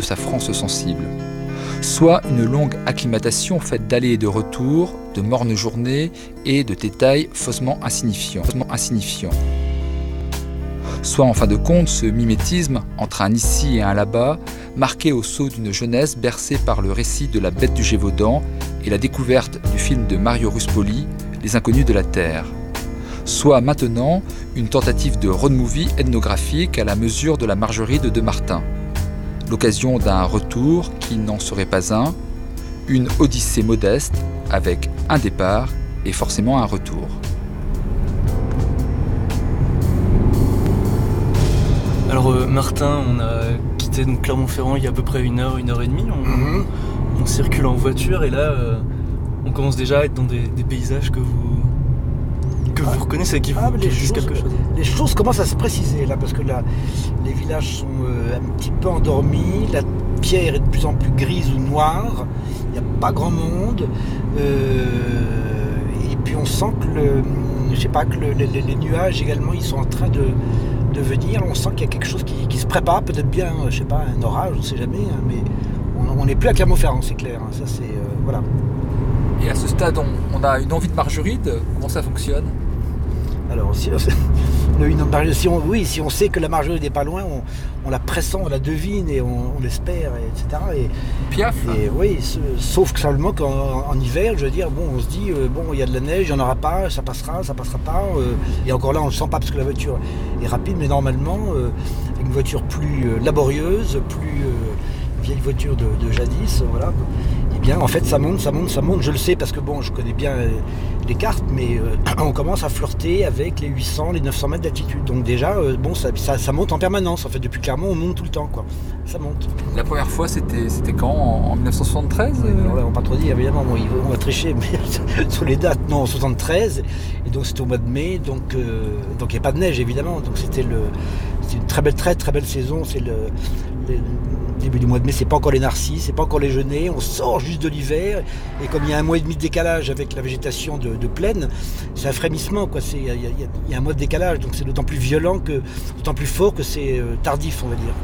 sa France sensible. Soit une longue acclimatation faite d'allées et de retours, de mornes journées et de détails faussement insignifiants. Soit en fin de compte ce mimétisme entre un ici et un là-bas, marqué au sceau d'une jeunesse bercée par le récit de la Bête du Gévaudan et la découverte du film de Mario Ruspoli, Les Inconnus de la Terre. Soit maintenant une tentative de road movie ethnographique à la mesure de la Margeride de Martin. L'occasion d'un retour qui n'en serait pas un, une odyssée modeste avec un départ et forcément un retour. Alors Martin, on a quitté donc Clermont-Ferrand il y a à peu près 1 heure, 1 heure et demie. On circule en voiture et là on commence déjà à être dans des paysages que vous reconnaissez, qui vous disent quelque chose. Les choses commencent à se préciser là, parce que là, les villages sont un petit peu endormis, la pierre est de plus en plus grise ou noire, il n'y a pas grand monde, et puis on sent que les nuages également, ils sont en train de venir, on sent qu'il y a quelque chose qui se prépare, peut-être bien, je sais pas, un orage, on ne sait jamais, hein, mais on n'est plus à Clermont-Ferrand, c'est clair, hein, ça c'est, voilà. Et à ce stade, on a une envie de Margeride, comment ça fonctionne ? Alors, si on sait que la Margeride n'est pas loin, on la pressent, on la devine et on l'espère, etc. Piaf. Et oui, sauf que seulement qu'en hiver, je veux dire, bon, on se dit, il y a de la neige, il n'y en aura pas, ça passera pas. Et encore là, on ne le sent pas parce que la voiture est rapide, mais normalement, une voiture plus laborieuse, plus vieille voiture de jadis, voilà. Et bien, en fait, ça monte. Je le sais parce que bon, je connais bien les cartes, mais on commence à flirter avec les 800, les 900 mètres d'altitude. Donc déjà, ça monte en permanence. En fait, depuis Clermont, on monte tout le temps, quoi. Ça monte. La première fois, c'était quand, en 1973 Alors là, on n'a pas trop dit, évidemment, on va tricher, mais sur les dates, non, en 73, et donc c'était au mois de mai, donc il n'y a pas de neige, évidemment. Donc c'était une très belle saison, c'est le début du mois de mai, c'est pas encore les narcisses, c'est pas encore les genêts, on sort juste de l'hiver, et comme il y a 1 mois et demi de décalage avec la végétation de plaine, c'est un frémissement, quoi. Il y a un mois de décalage, donc c'est d'autant plus violent, d'autant plus fort que c'est tardif, on va dire.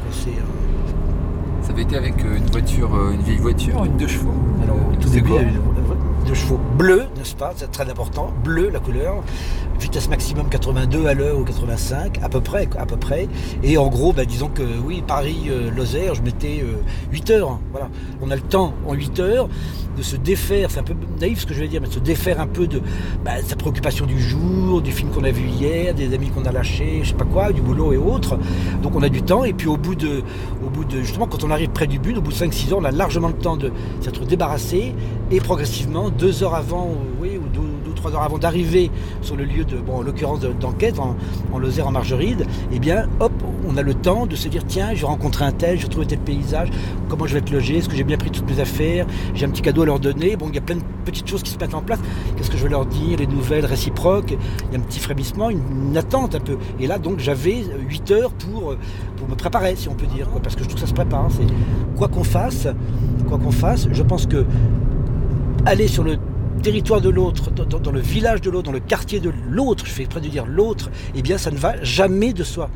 Ça avait été avec une vieille voiture, une 2 chevaux. Alors au tout début, il y avait 2 chevaux bleus, n'est-ce pas, c'est très important, bleu la couleur, vitesse maximum 82 à l'heure ou 85, à peu près, et en gros, disons que oui, Paris-Lozère, je mettais 8 heures, voilà. On a le temps en 8 heures de se défaire, c'est un peu naïf ce que je vais dire, mais de se défaire un peu de sa préoccupation du jour, du film qu'on a vu hier, des amis qu'on a lâchés, je sais pas quoi, du boulot et autres. Donc on a du temps, et puis au bout de justement, quand on arrive près du but, au bout de 5-6 heures, on a largement le temps de s'être débarrassé, et progressivement, 2 heures avant, ou 2 ou 3 heures avant d'arriver sur le lieu en l'occurrence d'enquête, en Lozère, en Margeride, eh bien, hop, on a le temps de se dire, tiens, je vais rencontrer un tel, je vais trouver tel paysage, comment je vais être logé, est-ce que j'ai bien pris toutes mes affaires, j'ai un petit cadeau à leur donner, bon, il y a plein de petites choses qui se mettent en place, qu'est-ce que je vais leur dire, les nouvelles réciproques, il y a un petit frémissement, une attente un peu, et là, donc, j'avais 8 heures pour me préparer, si on peut dire, quoi, parce que je trouve que ça se prépare, c'est quoi qu'on fasse, je pense que aller sur le territoire de l'autre, dans le village de l'autre, dans le quartier de l'autre, je fais exprès de dire l'autre, eh bien ça ne va jamais de soi.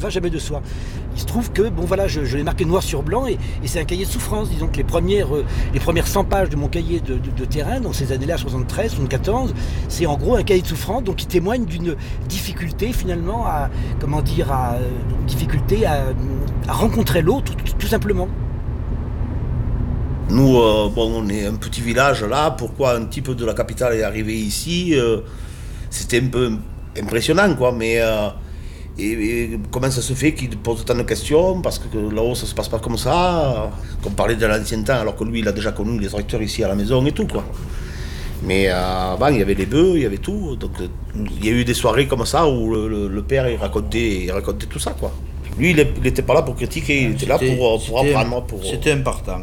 Il se trouve que, je l'ai marqué noir sur blanc, et c'est un cahier de souffrance. Disons que les premières 100 pages de mon cahier de terrain, dans ces années-là, 73, 74, c'est en gros un cahier de souffrance, donc qui témoigne d'une difficulté finalement à rencontrer l'autre, tout simplement. Nous, on est un petit village là, pourquoi un type de la capitale est arrivé ici, c'était un peu impressionnant, quoi, mais et comment ça se fait qu'il pose tant de questions, parce que là-haut ça se passe pas comme ça, qu'on parlait de l'ancien temps, alors que lui il a déjà connu les tracteurs ici à la maison et tout, quoi. Mais avant il y avait les bœufs, il y avait tout, donc il y a eu des soirées comme ça où le père il racontait tout ça, quoi. Lui il était pas là pour critiquer, il était là pour apprendre. C'était un partant.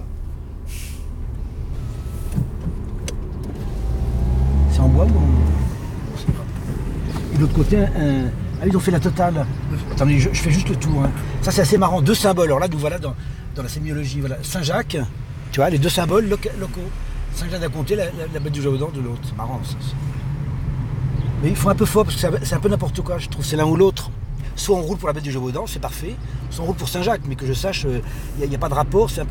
En bois ou et de l'autre côté, ils ont fait la totale. Attendez, je fais juste le tour. Hein. Ça, c'est assez marrant. 2 symboles. Alors là, nous voilà dans la sémiologie. Voilà. Saint-Jacques, tu vois, les 2 symboles locaux. Saint-Jacques d'un côté, la Bête du Gévaudan de l'autre. C'est marrant, ça. Mais il faut un peu fort, parce que c'est un peu n'importe quoi, je trouve. C'est l'un ou l'autre. Soit on roule pour la Bête du Gévaudan, c'est parfait. Soit on roule pour Saint-Jacques, mais que je sache, il n'y a pas de rapport.